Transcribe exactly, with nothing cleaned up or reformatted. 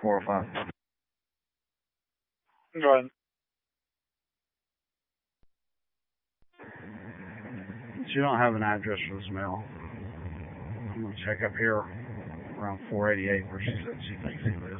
four oh five. Go ahead. So you don't have an address for this mail. I'm going to check up here around four eighty-eight where she said she thinks he lives.